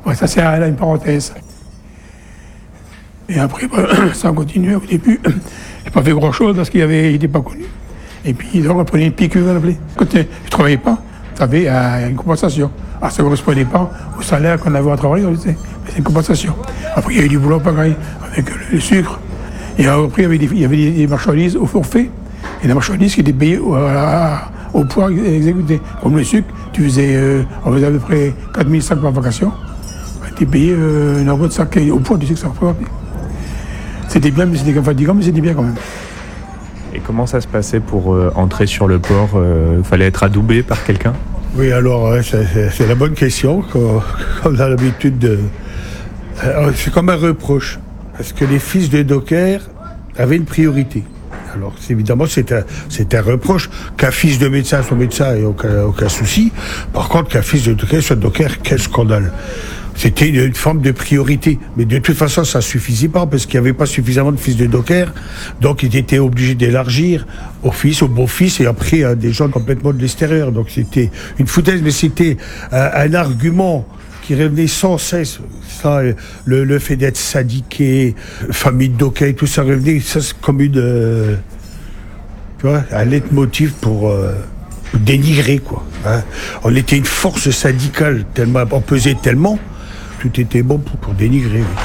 Ouais, ça c'est là une parenthèse. Et après, ça a continué. Au début, j'ai pas fait grand-chose parce qu'il n'était pas connu. Et puis, donc, on prenait une piqûre, on appelait. Quand tu ne travaillais pas, tu avais une compensation. Alors, ça ne correspondait pas au salaire qu'on avait en travaillant, mais c'est une compensation. Après, il y a eu du boulot pareil, avec le sucre. Et après, il y avait des marchandises au forfait. Et des marchandises qui étaient payées au poids exécuté. Comme le sucre, on faisait à peu près 4000 sacs par vacation. Tu payé un euro de sac au poids du sucre, ça va. C'était bien, mais c'était fatigant, mais c'était bien quand même. Et comment ça se passait pour entrer sur le port? Fallait être adoubé par quelqu'un? Oui, alors, c'est la bonne question, comme on a l'habitude de... c'est comme un reproche, parce que les fils de docker avaient une priorité. Alors, évidemment, c'est un reproche. Qu'un fils de médecin soit médecin, et aucun souci. Par contre, qu'un fils de docker soit docker, quel scandale. C'était une forme de priorité. Mais de toute façon, ça ne suffisait pas, parce qu'il n'y avait pas suffisamment de fils de docker. Donc, ils étaient obligés d'élargir aux fils, aux beaux-fils, et après, à des gens complètement de l'extérieur. Donc, c'était une foutaise, mais c'était un argument qui revenait sans cesse. Ça, le fait d'être syndiqué, famille de docker, tout ça revenait, ça, c'est comme une... tu vois, un leitmotiv pour... dénigrer, quoi. Hein. On était une force syndicale, tellement, on pesait tellement, tout était bon pour dénigrer. Oui.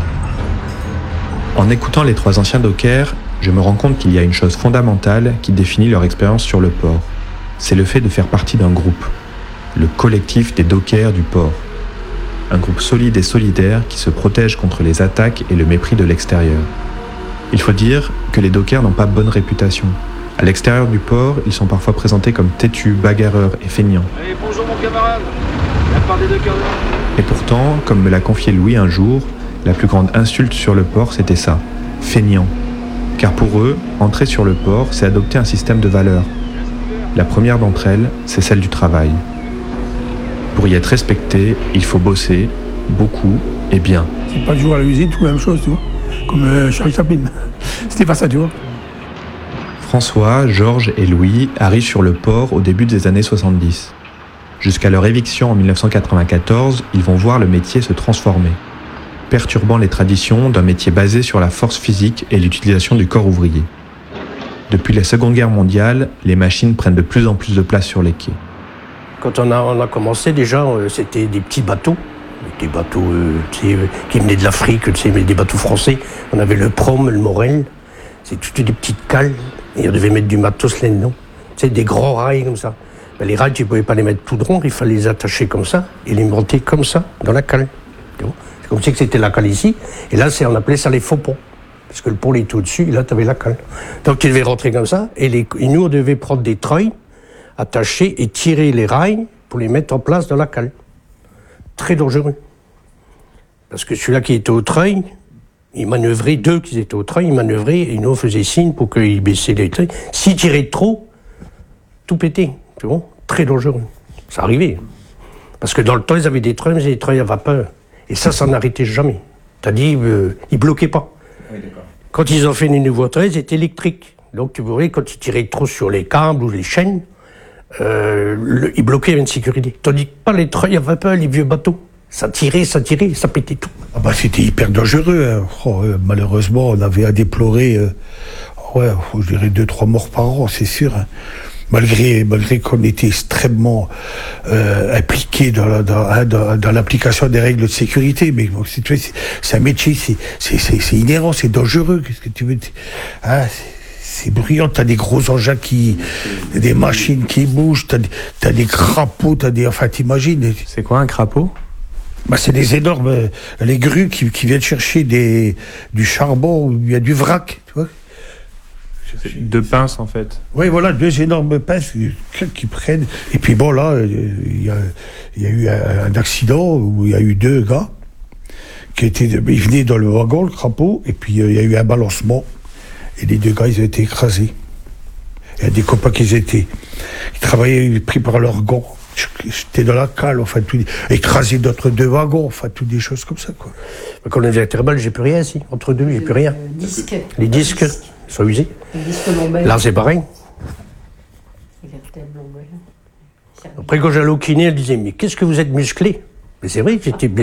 En écoutant les trois anciens dockers, je me rends compte qu'il y a une chose fondamentale qui définit leur expérience sur le port. C'est le fait de faire partie d'un groupe, le collectif des dockers du port. Un groupe solide et solidaire qui se protège contre les attaques et le mépris de l'extérieur. Il faut dire que les dockers n'ont pas bonne réputation. À l'extérieur du port, ils sont parfois présentés comme têtus, bagarreurs et feignants. Allez, bonjour mon camarade, la part des dockers. Et pourtant, comme me l'a confié Louis un jour, la plus grande insulte sur le port, c'était ça, feignant. Car pour eux, entrer sur le port, c'est adopter un système de valeurs. La première d'entre elles, c'est celle du travail. Pour y être respecté, il faut bosser, beaucoup et bien. C'est pas toujours à l'usine, tout la même chose, tu vois. Comme Charlie Chaplin. C'était pas ça, tu vois. François, Georges et Louis arrivent sur le port au début des années 70. Jusqu'à leur éviction en 1994, ils vont voir le métier se transformer, perturbant les traditions d'un métier basé sur la force physique et l'utilisation du corps ouvrier. Depuis la Seconde Guerre mondiale, les machines prennent de plus en plus de place sur les quais. Quand on a commencé, déjà, c'était des petits bateaux. Des bateaux qui venaient de l'Afrique, mais des bateaux français. On avait le Prom, le Morel. C'est toutes des petites cales. Et on devait mettre du matos là-dedans. Des grands rails comme ça. Ben, les rails, tu ne pouvais pas les mettre tout droit, il fallait les attacher comme ça et les monter comme ça dans la cale. C'est comme si c'était la cale ici. Et là, on appelait ça les faux ponts. Parce que le pont était au-dessus, et là, tu avais la cale. Donc, tu devais rentrer comme ça. Et nous, on devait prendre des treuils, attacher et tirer les rails pour les mettre en place dans la cale. Très dangereux. Parce que celui-là qui était au treuil, il manœuvrait, deux qui étaient au treuil, ils manœuvraient, et nous on faisait signe pour qu'ils baissaient les treuils. S'ils tiraient trop, tout pétait. C'est bon, très dangereux. Ça arrivait. Parce que dans le temps, ils avaient des treuils, mais des treuils à vapeur. Et ça n'arrêtait jamais. C'est-à-dire, ils bloquaient pas. Oui, quand ils ont fait les nouveaux treuils, ils étaient électriques. Donc, tu vois, quand ils tiraient trop sur les câbles ou les chaînes, ils bloquaient une sécurité. Tandis que pas les treuils à vapeur, les vieux bateaux. Ça tirait, ça pétait tout. Ah bah c'était hyper dangereux. Hein. Malheureusement, on avait à déplorer, je dirais 2-3 morts par an, c'est sûr. Hein. Malgré qu'on était extrêmement impliqué dans l'application des règles de sécurité, mais bon, c'est un métier, c'est inhérent, c'est dangereux. Qu'est-ce que tu veux dire, hein, c'est bruyant, t'as des gros engins des machines qui bougent, t'as des crapauds, enfin t'imagines. C'est quoi un crapaud? Bah, c'est des énormes, les grues qui viennent chercher du charbon, où il y a du vrac, tu vois. Deux pinces, en fait. Oui, voilà, deux énormes pinces qui prennent. Et puis bon, là, il y a eu un accident où il y a eu deux gars ils venaient dans le wagon, le crapaud, et puis il y a eu un balancement. Et les deux gars, ils ont été écrasés. Il y a des copains ils travaillaient pris par leur gants. J'étais dans la cale, enfin, écrasé d'autres deux wagons, enfin, toutes des choses comme ça, quoi. Quand on est vertébral, j'ai plus rien, ici. Entre deux, j'ai plus rien. Les disques sont usés. Les disques lombaires. Là, c'est pareil. Après, quand j'allais au kiné, elle disait, mais qu'est-ce que vous êtes musclé? Mais c'est vrai, j'étais blessé.